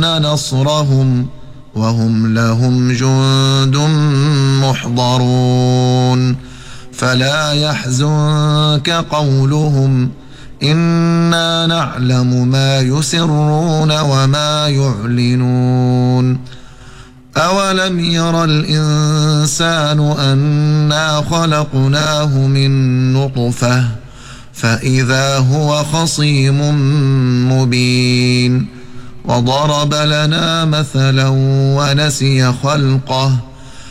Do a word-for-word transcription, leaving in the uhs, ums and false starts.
يرجون نصرهم وهم لهم جند محضرون فلا يحزنك قولهم إنا نعلم ما يسرون وما يعلنون أولم ير الإنسان أنا خلقناه من نطفة فإذا هو خصيم مبين وضرب لنا مثلا ونسي خلقه